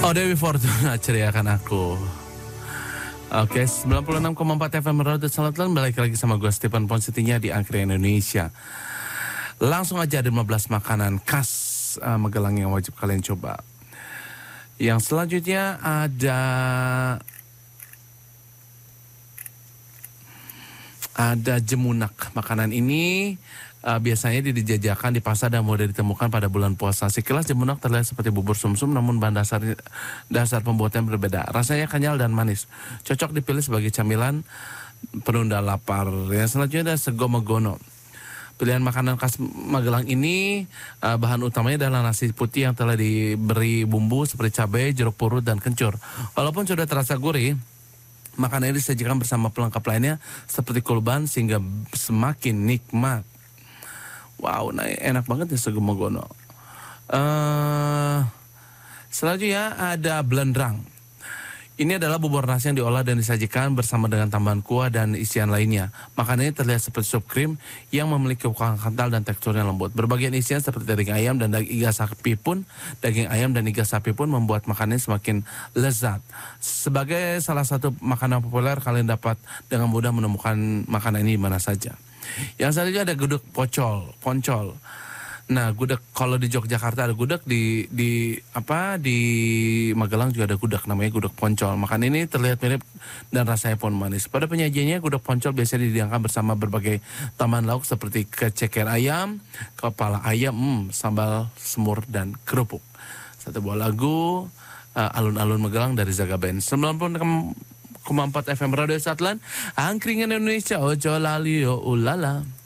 Oh, Dewi Fortuna, ceriakan aku. Oke, 96,4 FM Radio Selatan, balik lagi sama gue Stephen Ponsitinya di Angkringan Indonesia. Langsung aja ada 15 makanan khas Magelang yang wajib kalian coba. Yang selanjutnya ada jemunak. Makanan ini biasanya dijajakan di pasar dan mudah ditemukan pada bulan puasa. Sekilas jemunak terlihat seperti bubur sumsum, namun bahan dasar pembuatannya berbeda. Rasanya kenyal dan manis. Cocok dipilih sebagai camilan penunda lapar. Yang selanjutnya ada sego megono. Pilihan makanan khas Magelang ini bahan utamanya adalah nasi putih yang telah diberi bumbu seperti cabai, jeruk purut, dan kencur. Walaupun sudah terasa gurih, makanan ini disajikan bersama pelengkap lainnya seperti kulban sehingga semakin nikmat. Wow, nah enak banget ya sego megono. Selanjutnya ada blendrang. Ini adalah bubur nasi yang diolah dan disajikan bersama dengan tambahan kuah dan isian lainnya. Makanan ini terlihat seperti sup krim yang memiliki ukuran kental dan teksturnya lembut. Berbagai isian seperti daging ayam dan daging iga sapi pun membuat makanan ini semakin lezat. Sebagai salah satu makanan populer, kalian dapat dengan mudah menemukan makanan ini di mana saja. Yang selanjutnya ada gudeg poncol. Nah, gudeg kalau di Yogyakarta ada gudeg, di Magelang juga ada gudeg namanya gudeg poncol. Makanan ini terlihat mirip dan rasanya pun manis. Pada penyajiannya gudeg poncol biasanya dihidangkan bersama berbagai tambahan lauk seperti keceker ayam, kepala ayam, sambal semur dan kerupuk. Satu buah lagu alun-alun Magelang dari Zaga Band. 96,4 FM Radio Satlan, Angkringan Indonesia, ojo lali yo ulala.